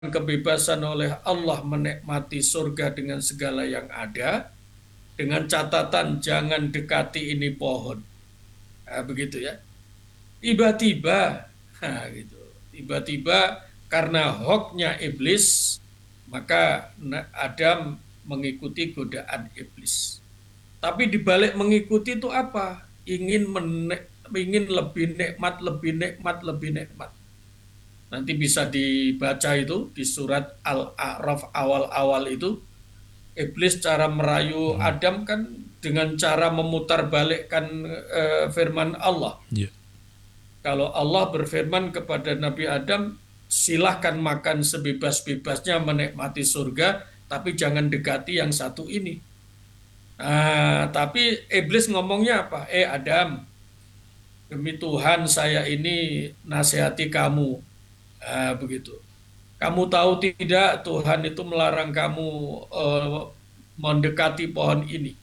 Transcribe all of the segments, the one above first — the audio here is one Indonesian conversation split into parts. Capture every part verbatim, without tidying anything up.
kebebasan oleh Allah menikmati surga dengan segala yang ada, dengan catatan jangan dekati ini pohon. Nah, begitu ya. Tiba-tiba, nah, gitu. Tiba-tiba karena hoknya iblis, maka Adam mengikuti godaan iblis. Tapi dibalik mengikuti itu apa? Ingin menek, ingin lebih nikmat, lebih nikmat, lebih nikmat. Nanti bisa dibaca itu di surat Al-A'raf awal-awal itu. Iblis cara merayu Hmm. Adam kan dengan cara memutarbalikkan uh, firman Allah. Yeah. Kalau Allah berfirman kepada Nabi Adam, silahkan makan sebebas-bebasnya menikmati surga, tapi jangan dekati yang satu ini. Nah, tapi iblis ngomongnya apa? Eh Adam, demi Tuhan saya ini nasihati kamu. Nah, begitu. Kamu tahu tidak Tuhan itu melarang kamu uh, mendekati pohon ini?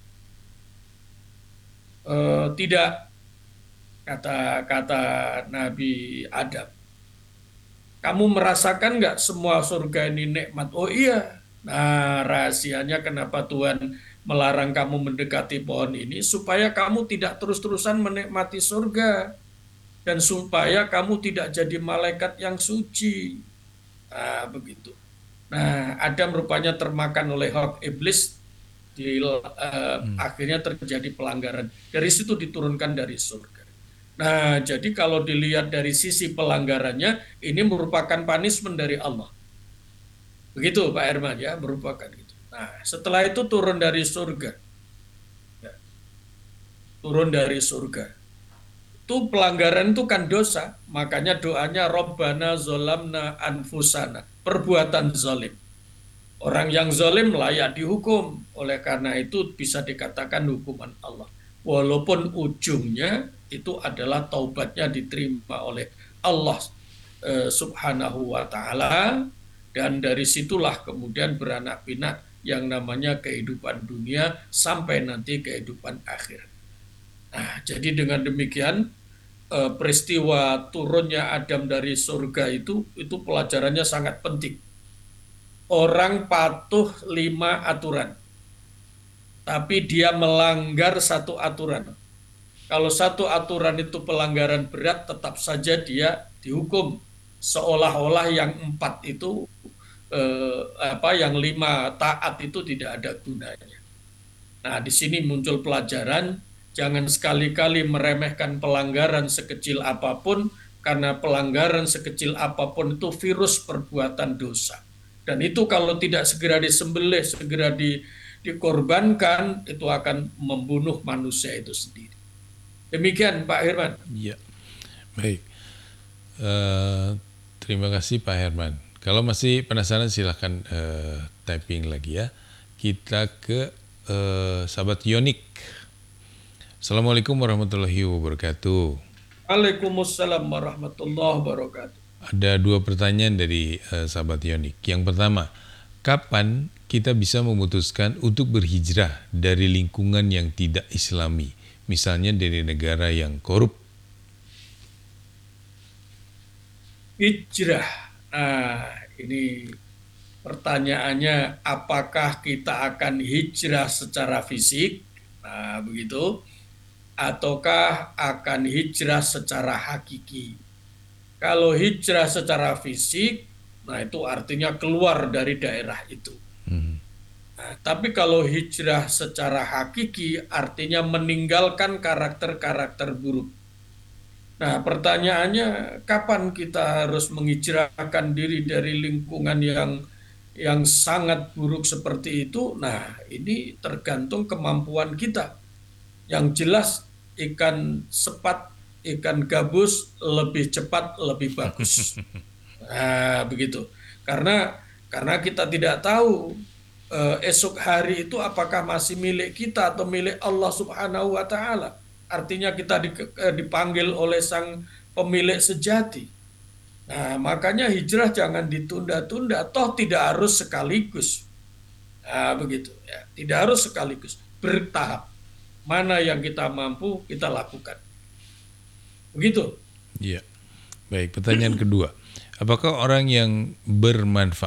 Uh, tidak, kata-kata Nabi Adam. Kamu merasakan nggak semua surga ini nikmat? Oh iya. Nah, rahasianya kenapa Tuhan melarang kamu mendekati pohon ini? Supaya kamu tidak terus-terusan menikmati surga. Dan supaya kamu tidak jadi malaikat yang suci. Nah, begitu. Nah, Adam rupanya termakan oleh hak iblis, di, uh, Hmm. akhirnya terjadi pelanggaran. Dari situ diturunkan dari surga. Nah, jadi kalau dilihat dari sisi pelanggarannya, ini merupakan punishment dari Allah. Begitu Pak Herman ya, merupakan itu. Nah, setelah itu turun dari surga. Ya, turun dari surga. Itu pelanggaran itu kan dosa, makanya doanya Rabbana zolamna anfusana, perbuatan zalim. Orang yang zalim layak dihukum, oleh karena itu bisa dikatakan hukuman Allah. Walaupun ujungnya itu adalah taubatnya diterima oleh Allah eh, subhanahu wa ta'ala, dan dari situlah kemudian beranak pinak yang namanya kehidupan dunia sampai nanti kehidupan akhir. Nah, jadi dengan demikian eh, peristiwa turunnya Adam dari surga itu itu pelajarannya sangat penting. Orang patuh lima aturan, tapi dia melanggar satu aturan. Kalau satu aturan itu pelanggaran berat, tetap saja dia dihukum. Seolah-olah yang empat itu eh, apa, yang lima taat itu tidak ada gunanya. Nah, di sini muncul pelajaran, jangan sekali-kali meremehkan pelanggaran sekecil apapun, karena pelanggaran sekecil apapun itu virus perbuatan dosa. Dan itu kalau tidak segera disembelih, segera di, dikorbankan, itu akan membunuh manusia itu sendiri. Demikian Pak Herman. Ya, baik. Uh, terima kasih Pak Herman. Kalau masih penasaran silahkan uh, typing lagi ya. Kita ke uh, sahabat Yonik. Assalamualaikum warahmatullahi wabarakatuh. Waalaikumsalam warahmatullahi wabarakatuh. Ada dua pertanyaan dari uh, sahabat Yonik. Yang pertama, kapan kita bisa memutuskan untuk berhijrah dari lingkungan yang tidak islami? Misalnya dari negara yang korup. Hijrah. Nah, ini pertanyaannya, apakah kita akan hijrah secara fisik? Nah, begitu. Ataukah akan hijrah secara hakiki? Kalau hijrah secara fisik, nah itu artinya keluar dari daerah itu. Hmm. Nah, tapi kalau hijrah secara hakiki, artinya meninggalkan karakter-karakter buruk. Nah, pertanyaannya, kapan kita harus menghijrahkan diri dari lingkungan yang yang sangat buruk seperti itu? Nah, ini tergantung kemampuan kita. Yang jelas, ikan sepat, ikan gabus lebih cepat, lebih bagus. Nah, begitu. Karena karena kita tidak tahu eh, esok hari itu apakah masih milik kita atau milik Allah Subhanahu wa taala. Artinya kita dipanggil oleh sang pemilik sejati. Nah, makanya hijrah jangan ditunda-tunda, toh tidak harus sekaligus. Nah, begitu ya. Tidak harus sekaligus, bertahap. Mana yang kita mampu, kita lakukan. Begitu. Iya. Baik, pertanyaan kedua. Apakah orang yang bermanfaat